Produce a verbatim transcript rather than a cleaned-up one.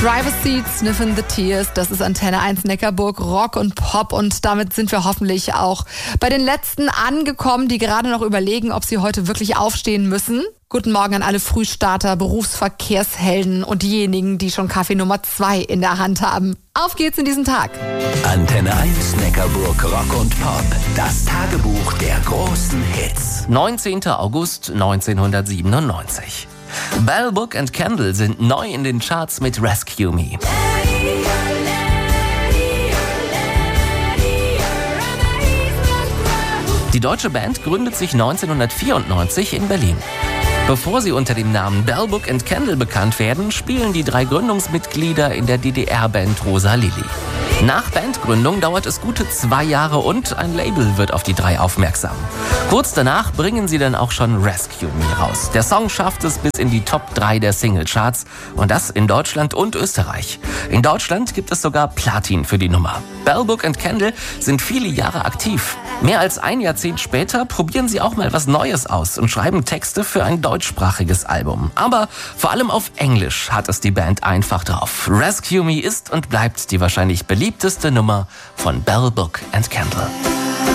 Driver's Seat, Sniffin' the Tears, das ist Antenne eins Neckarburg, Rock und Pop und damit sind wir hoffentlich auch bei den Letzten angekommen, die gerade noch überlegen, ob sie heute wirklich aufstehen müssen. Guten Morgen an alle Frühstarter, Berufsverkehrshelden und diejenigen, die schon Kaffee Nummer zwei in der Hand haben. Auf geht's in diesen Tag. Antenne eins Neckarburg, Rock und Pop, das Tagebuch der großen Hits. neunzehnter August neunzehnhundertsiebenundneunzig. Bell, Book and Candle sind neu in den Charts mit Rescue Me. Die deutsche Band gründet sich neunzehnhundertvierundneunzig in Berlin. Bevor sie unter dem Namen Bell, Book and Candle bekannt werden, spielen die drei Gründungsmitglieder in der D D R-Band Rosa Lily. Nach Bandgründung dauert es gute zwei Jahre und ein Label wird auf die drei aufmerksam. Kurz danach bringen sie dann auch schon Rescue Me raus. Der Song schafft es bis in die Top drei der Singlecharts und das in Deutschland und Österreich. In Deutschland gibt es sogar Platin für die Nummer. Bell, Book and Candle sind viele Jahre aktiv. Mehr als ein Jahrzehnt später probieren sie auch mal was Neues aus und schreiben Texte für ein deutschsprachiges Album. Aber vor allem auf Englisch hat es die Band einfach drauf. Rescue Me ist und bleibt die wahrscheinlich beliebteste Nummer von Bell, Book and Candle.